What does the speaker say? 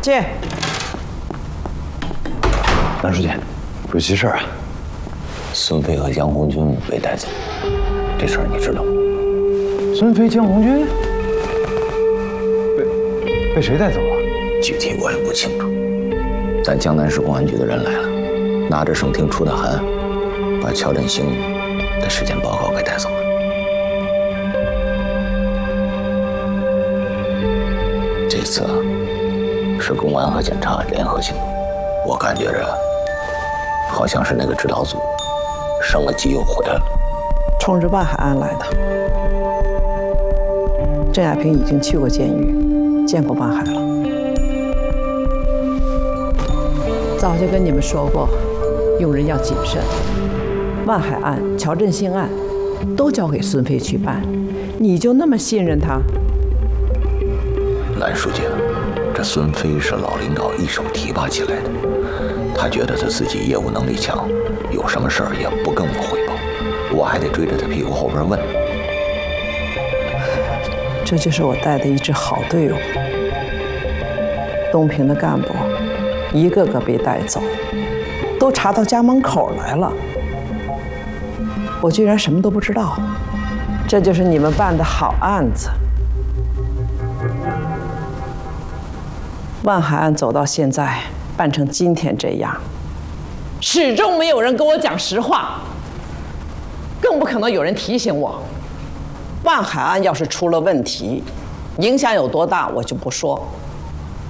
进。 南书记，有急事啊。 孙飞和江红军被带走，这事儿你知道吗？ 孙飞、江红军被谁带走了？ 具体我也不清楚。咱江南市公安局的人来了，拿着省厅出的函，把乔振兴的尸检报告给带走了。这次是公安和检察联合行动，我感觉着好像是那个指导组升了级又回来了， 冲着万海案来的。郑亚萍已经去过监狱，见过万海了。早就跟你们说过，用人要谨慎。万海案、乔振兴案都交给孙飞去办，你就那么信任他？ 蓝书记，这孙飞是老领导一手提拔起来的，他觉得他自己业务能力强，有什么事儿也不跟我汇报，我还得追着他屁股后边问。 这就是我带的一支好队伍。东平的干部一个个被带走，都查到家门口来了，我居然什么都不知道。这就是你们办的好案子。万海案走到现在，办成今天这样，始终没有人跟我讲实话，更不可能有人提醒我。万海案要是出了问题，影响有多大我就不说。